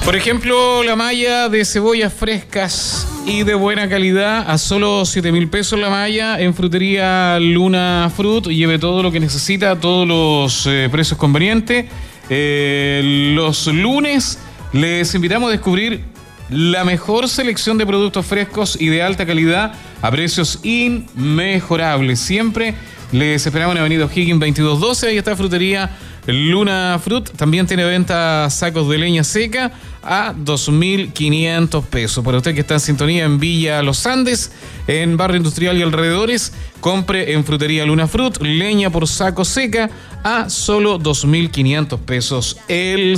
Por ejemplo, la malla de cebollas frescas y de buena calidad a solo 7.000 pesos la malla en Frutería Luna Fruit. Lleve todo lo que necesita, todos los precios convenientes. Los lunes les invitamos a descubrir la mejor selección de productos frescos y de alta calidad a precios inmejorables. Siempre les esperamos en Avenida O'Higgins 2212. Ahí está Frutería Luna Fruit. También tiene venta sacos de leña seca a 2.500 pesos. Para usted que está en sintonía en Villa Los Andes, en Barrio Industrial y alrededores, compre en Frutería Luna Fruit leña por saco seca a solo 2.500 pesos el